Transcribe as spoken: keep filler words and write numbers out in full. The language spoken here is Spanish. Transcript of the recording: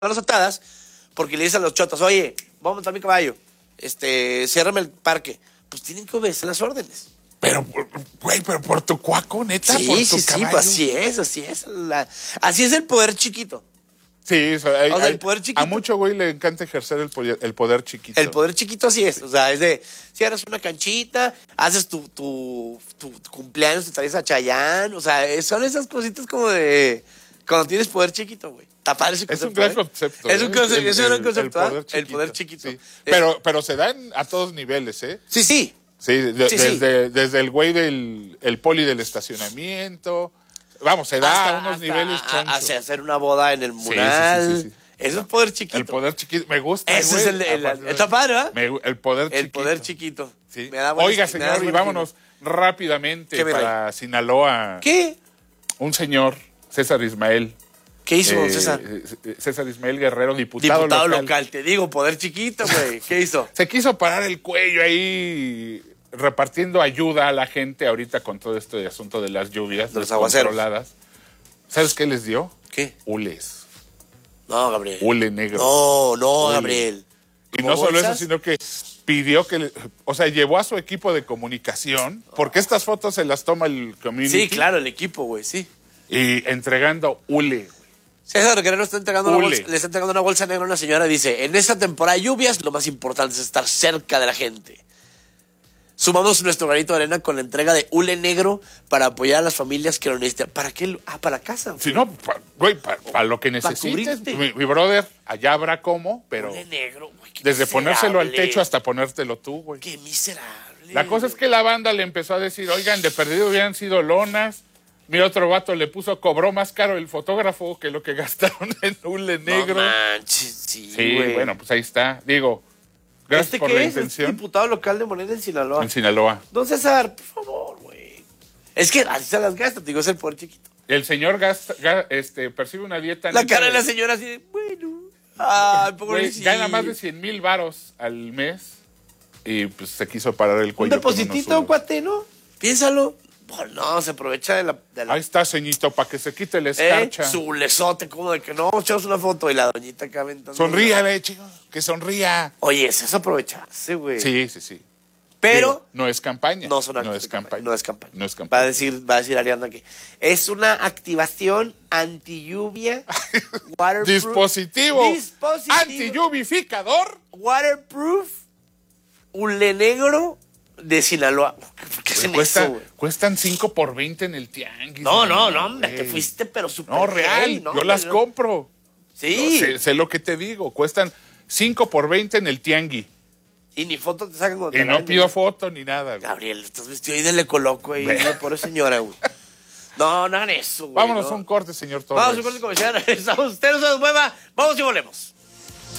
manos atadas porque le dicen a los chotas, oye, vamos a montar mi caballo, este, ciérrame el parque. Pues tienen que obedecer las órdenes. Pero, güey, pero por tu cuaco, neta, sí, por tu sí, caballo. Sí, pues así es, así es. La, así es el poder chiquito. Sí, o sea, hay, o sea, hay, el poder chiquito. A mucho güey le encanta ejercer el poder, el poder chiquito. El poder chiquito así es. O sea, es de, cierras una canchita, haces tu, tu, tu, tu cumpleaños, te traes a Chayanne. O sea, son esas cositas como de cuando tienes poder chiquito, güey. Tapar ese concepto. Es un gran ¿eh? concepto. Es un, concepto, el, es un gran el, concepto. el, poder ¿eh? el poder chiquito. Sí. Pero, pero se dan a todos niveles, ¿eh? Sí, sí. Sí, de, sí, desde, sí. desde el güey del el poli del estacionamiento. Vamos, se da hasta, a unos hasta niveles chonchos. Hacia hacer una boda en el mural. Sí, sí, sí, sí, sí. Eso es poder chiquito. El poder chiquito. Me gusta. Ese güey. es el, el, el, está padre, ¿verdad? Me, el poder chiquito. El poder chiquito. Sí. Me da buena, Oiga, me señor, da y vámonos rápidamente para rey? Sinaloa. ¿Qué? Un señor, César Ismael. ¿Qué hizo, eh, César? César Ismael Guerrero, diputado, diputado local. local. Te digo, poder chiquito, güey. ¿Qué hizo? Se quiso parar el cuello ahí repartiendo ayuda a la gente ahorita con todo este asunto de las lluvias, de los aguaceros. ¿Sabes qué les dio? ¿Qué? Hules. No, Gabriel. Hule negro. No, no, Hule. Gabriel. Y no solo eso, sino que pidió que, le, o sea, llevó a su equipo de comunicación, porque estas fotos se las toma el community. Sí, claro, el equipo, güey, sí. Y entregando hule. César Guerrero está entregando una bolsa, le está entregando una bolsa negra a una señora. Dice, en esta temporada de lluvias, lo más importante es estar cerca de la gente. Sumamos nuestro granito de arena con la entrega de hule negro para apoyar a las familias que lo necesitan. ¿Para qué? Ah, para la casa. Si no, pa, güey, para pa lo que necesites. Mi, mi brother, allá habrá cómo, pero... Hule negro, güey. Desde ponérselo al techo hasta ponértelo tú, güey. Qué miserable. La cosa es que la banda le empezó a decir, oigan, de perdido hubieran sido lonas. Mi otro vato le puso, cobró más caro el fotógrafo que lo que gastaron en hule negro. No manches, sí, Sí, güey. bueno, pues ahí está. Digo, gracias ¿Este por qué la es? intención. ¿Es diputado local de Morena en Sinaloa? En Sinaloa. Don César, por favor, güey. Es que así se las gasta, te digo, es el poder chiquito. El señor gasta, ga, este, percibe una dieta... La cara de la señora así de, bueno... Ay, pobrecito. Gana más de cien mil varos al mes y pues se quiso parar el cuello. Un depositito, cuate, ¿no? Piénsalo. Oh, no, se aprovecha de la... De la... Ahí está, ceñito, para que se quite la escarcha. Eh, su lesote, como de que no, echamos una foto y la doñita acá aventando. Sonríale, chico, que sonría. Oye, eso es aprovecharse, güey. Sí, sí, sí. Pero... Digo, no es campaña. No, son no es campaña. No es campaña. No es campaña. Va a decir, va a decir Ariana que es una activación anti-lluvia. Dispositivo. Dispositivo. Anti-lluvificador. Waterproof. Hule negro de Sinaloa. ¿Qué se cuesta, eso, cuestan cinco por veinte en el tianguis. No, no, no, hombre, te fuiste, pero súper. No, real. Hey, no, yo las no. compro. Sí. No, sé, sé lo que te digo. Cuestan cinco por veinte en el tianguis. Y ni foto te sacan cuando Y te no ganan, pido ¿no? foto ni nada. Güey. Gabriel, estás vestido ahí de le coloco ahí, la pobre señora, güey. No, no hagan eso, güey. Vámonos no. a un corte, señor Torres. Vamos a un corte comercial. Estamos, usted no se nos mueva. Vamos y volvemos.